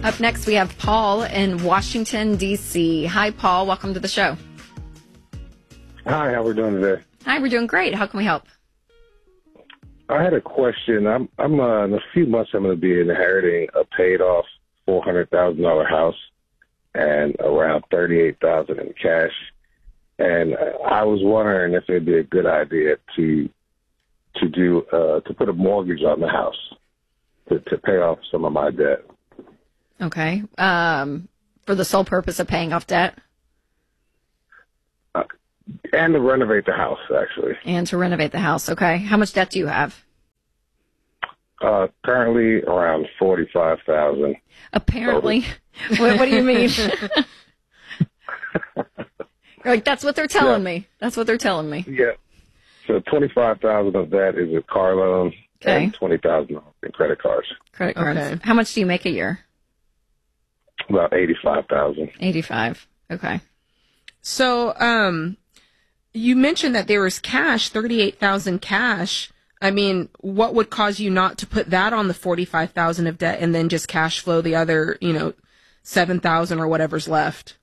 Up next, we have Paul in Washington, D.C. Hi, Paul. Welcome to the show. Hi, how we doing today? Hi, we're doing great. How can we help? I had a question. I'm in a few months. I'm going to be inheriting a paid-off $400,000 house and around $38,000 in cash. And I was wondering if it'd be a good idea to put a mortgage on the house to pay off some of my debt. Okay. For the sole purpose of paying off debt? And to renovate the house, actually. And to renovate the house. Okay. How much debt do you have? Currently around $45,000. Apparently. What do you mean? You're like, that's what they're telling me. That's what they're telling me. Yeah. So $25,000 of that is a car loan and $20,000 in credit cards. Credit cards. Okay. How much do you make a year? About $85,000. 85. Okay. So, you mentioned that there was cash, $38,000 cash. I mean, what would cause you not to put that on the $45,000 of debt and then just cash flow the other, $7,000 or whatever's left?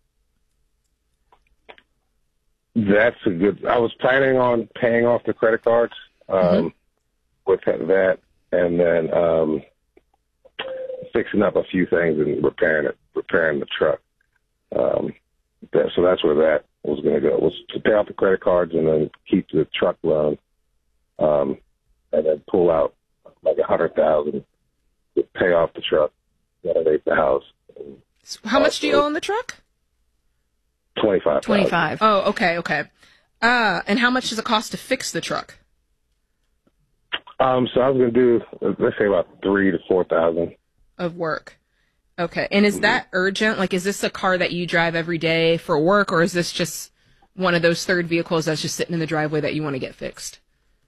That's a good. I was planning on paying off the credit cards with that, and then fixing up a few things and repairing the truck. So that's where that was going to go, was to pay off the credit cards and then keep the truck loan, and then pull out like $100,000 to pay off the truck, renovate the house. How much do you owe on the truck? $25,000. 25. Oh, okay. And how much does it cost to fix the truck? So I was going to do, let's say about $3,000 to $4,000 of work. Okay. And is that urgent? Like, is this a car that you drive every day for work, or is this just one of those third vehicles that's just sitting in the driveway that you want to get fixed?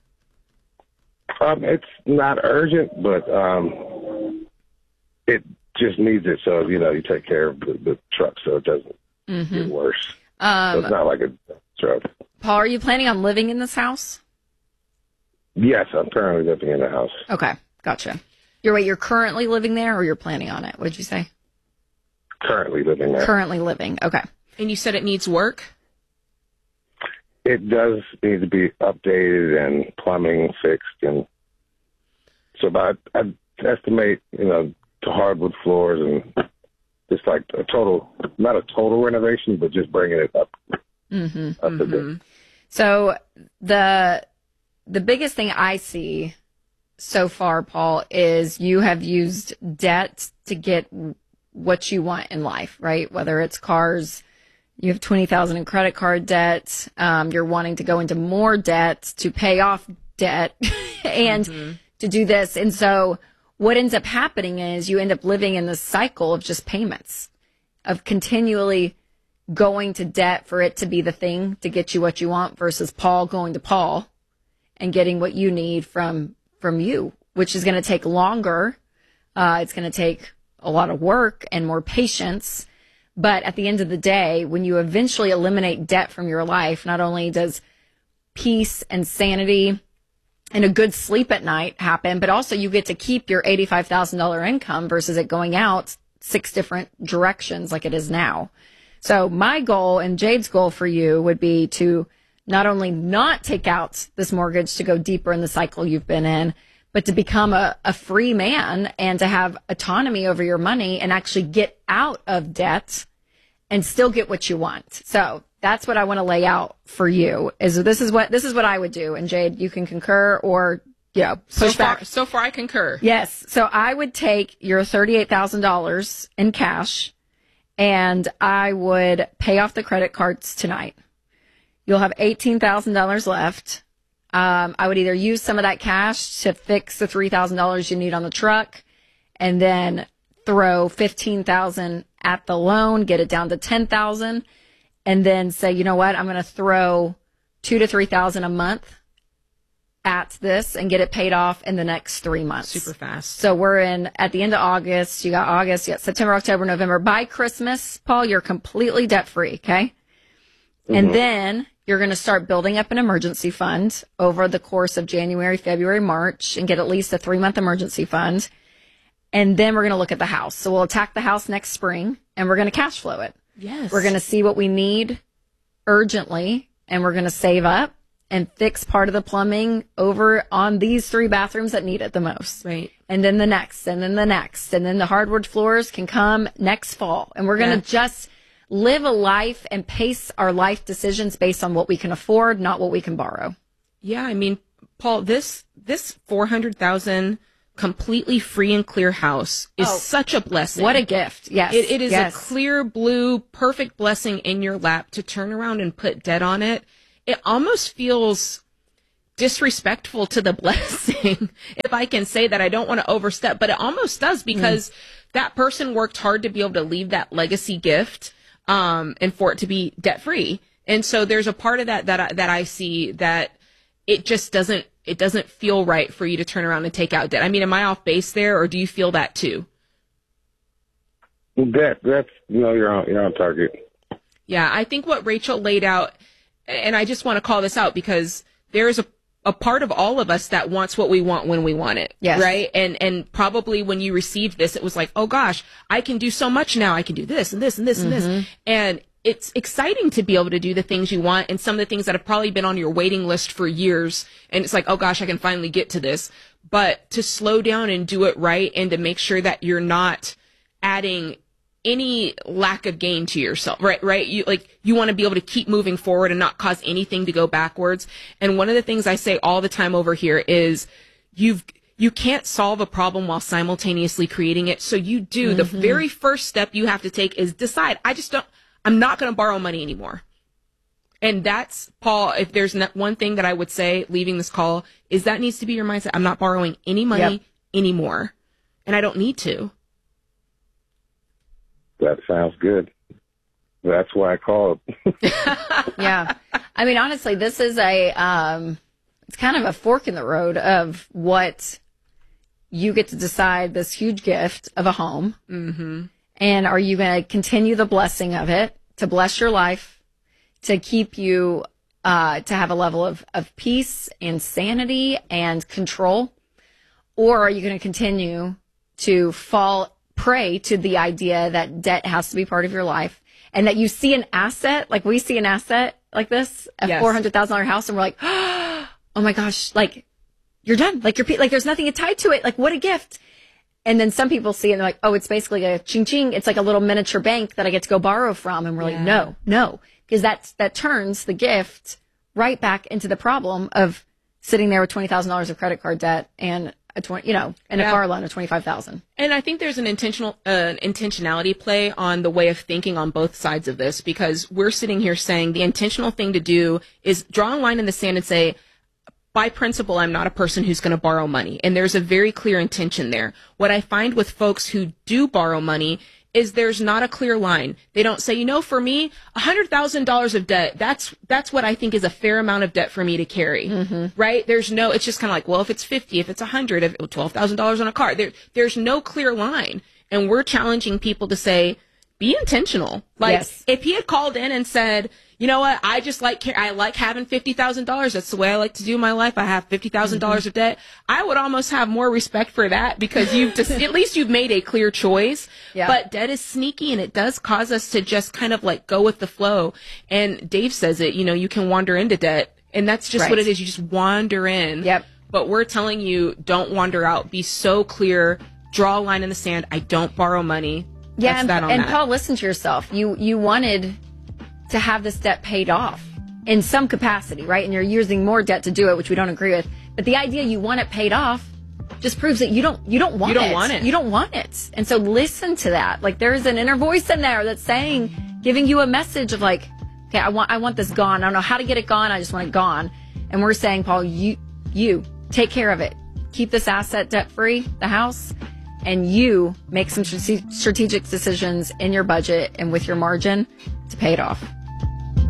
It's not urgent, but it just needs it. So, you take care of the truck so it doesn't get worse. So it's not like a truck. Paul, are you planning on living in this house? Yes, I'm currently living in the house. Okay. Gotcha. You're currently living there, or you're planning on it? What did you say? Currently living there. Currently living. Okay. And you said it needs work? It does need to be updated and plumbing fixed, and so I'd estimate, to hardwood floors and just like not a total renovation, but just bringing it up. Up a bit. So the biggest thing I see so far, Paul, is you have used debt to get what you want in life, right? Whether it's cars, you have $20,000 in credit card debt. You're wanting to go into more debt to pay off debt and to do this. And so what ends up happening is you end up living in this cycle of just payments, of continually going to debt for it to be the thing to get you what you want, versus Paul going to Paul and getting what you need from you, which is going to take longer. It's going to take a lot of work and more patience. But at the end of the day, when you eventually eliminate debt from your life, not only does peace and sanity and a good sleep at night happen, but also you get to keep your $85,000 income versus it going out 6 different directions like it is now. So my goal and Jade's goal for you would be to not only not take out this mortgage to go deeper in the cycle you've been in, but to become a free man and to have autonomy over your money and actually get out of debt and still get what you want. So that's what I want to lay out for you. This is what I would do. And Jade, you can concur or push back. So far I concur. Yes. So I would take your $38,000 in cash and I would pay off the credit cards tonight. You'll have $18,000 left. I would either use some of that cash to fix the $3,000 you need on the truck and then throw $15,000 at the loan, get it down to $10,000, and then say, you know what, I'm going to throw $2,000 to $3,000 a month at this and get it paid off in the next 3 months. Super fast. So we're at the end of August. You got September, October, November. By Christmas, Paul, you're completely debt free. Okay. And then you're going to start building up an emergency fund over the course of January, February, March, and get at least a 3-month emergency fund. And then we're going to look at the house. So we'll attack the house next spring and we're going to cash flow it. Yes. We're going to see what we need urgently and we're going to save up and fix part of the plumbing over on these 3 bathrooms that need it the most. Right. And then the next, and then the next. And then the hardwood floors can come next fall. And we're going to just live a life and pace our life decisions based on what we can afford, not what we can borrow. Yeah. I mean, Paul, this $400,000 completely free and clear house is such a blessing. What a gift. Yes. It is a clear blue, perfect blessing in your lap to turn around and put debt on it. It almost feels disrespectful to the blessing, if I can say that. I don't want to overstep, but it almost does, because that person worked hard to be able to leave that legacy gift, and for it to be debt free. And so there's a part of that I see that it just doesn't feel right for you to turn around and take out debt. I mean, am I off base there, or do you feel that too? That's you're on target. Yeah, I think what Rachel laid out, and I just want to call this out because there is a part of all of us that wants what we want when we want it. Yes. Right. And probably when you received this, it was like, oh gosh, I can do so much now. I can do this and this and this and this. And it's exciting to be able to do the things you want and some of the things that have probably been on your waiting list for years. And it's like, oh gosh, I can finally get to this. But to slow down and do it right, and to make sure that you're not adding any lack of gain to yourself, right? You want to be able to keep moving forward and not cause anything to go backwards. And one of the things I say all the time over here is you can't solve a problem while simultaneously creating it. So you do. The very first step you have to take is decide, I'm not going to borrow money anymore. And that's, Paul, if there's one thing that I would say leaving this call, is that needs to be your mindset. I'm not borrowing any money anymore. And I don't need to. That sounds good. That's why I called. Yeah. I mean, honestly, this is it's kind of a fork in the road of what you get to decide, this huge gift of a home. Mm-hmm. And are you going to continue the blessing of it to bless your life, to keep you, to have a level of peace and sanity and control? Or are you going to continue to fall prey to the idea that debt has to be part of your life, and that you see an asset, like we see an asset like this, a $400,000 house, and we're like, oh my gosh, like you're done. Like there's nothing tied to it. Like, what a gift. And then some people see it and they're like, oh, it's basically a ching ching. It's like a little miniature bank that I get to go borrow from. And we're like, no, because that turns the gift right back into the problem of sitting there with $20,000 of credit card debt and a car loan of $25,000. And I think there's an intentionality play on the way of thinking on both sides of this, because we're sitting here saying the intentional thing to do is draw a line in the sand and say, by principle, I'm not a person who's going to borrow money. And there's a very clear intention there. What I find with folks who do borrow money is there's not a clear line. They don't say, for me, $100,000 of debt, that's what I think is a fair amount of debt for me to carry, right? It's just kind of like, well, if it's 50, if it's 100, if $12,000 on a car, there's no clear line. And we're challenging people to say, be intentional. Like, if he had called in and said, you know what, I like having $50,000. That's the way I like to do my life. I have $50,000 of debt. I would almost have more respect for that, because at least you've made a clear choice. Yeah. But debt is sneaky, and it does cause us to just kind of like go with the flow. And Dave says it, you can wander into debt, and that's just what it is. You just wander in. Yep. But we're telling you, don't wander out. Be so clear. Draw a line in the sand. I don't borrow money. Yeah. And Paul, listen to yourself. You wanted to have this debt paid off in some capacity, right? And you're using more debt to do it, which we don't agree with. But the idea you want it paid off just proves that you don't want it. You don't want it. And so listen to that. Like, there's an inner voice in there that's giving you a message of like, okay, I want this gone. I don't know how to get it gone. I just want it gone. And we're saying, Paul, you take care of it. Keep this asset debt free, the house, and you make some strategic decisions in your budget and with your margin to pay it off.